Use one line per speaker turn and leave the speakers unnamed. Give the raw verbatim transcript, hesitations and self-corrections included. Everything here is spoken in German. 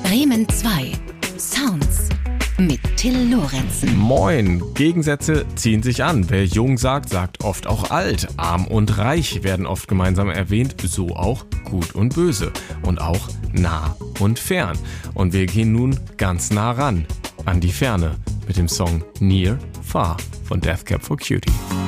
Bremen zwei. Sounds mit Till Lorenzen.
Moin, Gegensätze ziehen sich an. Wer jung sagt, sagt oft auch alt. Arm und reich werden oft gemeinsam erwähnt, so auch gut und böse. Und auch nah und fern. Und wir gehen nun ganz nah ran, an die Ferne, mit dem Song Near Far von Death Cab for Cutie.